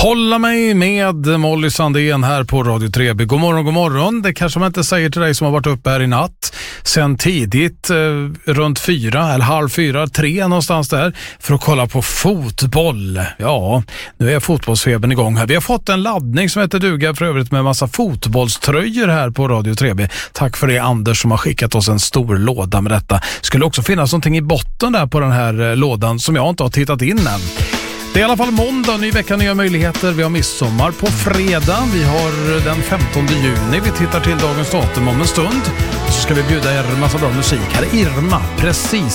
Hålla mig med Molly Sandén här på Radio 3B. God morgon, god morgon. Det kanske man inte säger till dig som har varit uppe här i natt. Sen tidigt, runt 4 eller halv 4, 3 någonstans där. För att kolla på fotboll. Ja, nu är fotbollsfebern igång här. Vi har fått en laddning som heter duga för övrigt med en massa fotbollströjor här på Radio 3B. Tack för det Anders som har skickat oss en stor låda med detta. Skulle också finnas någonting i botten där på den här lådan som jag inte har tittat in än. Det är i alla fall måndag, ny vecka, nya möjligheter. Vi har midsommar på fredag. Vi har den 15 juni. Vi tittar till dagens datum om en stund. Så ska vi bjuda er en massa bra musik. Här är Irma, precis